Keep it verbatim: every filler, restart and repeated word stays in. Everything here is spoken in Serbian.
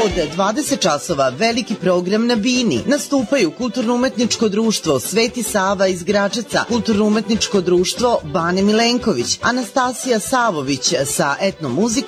Od dvadeset časova veliki program na Bini. Nastupaju Kulturno-umetničko društvo Sveti Sava iz Gračaca, Kulturno-umetničko društvo Bane Milenković, Anastasija Savović sa etnomuzikom,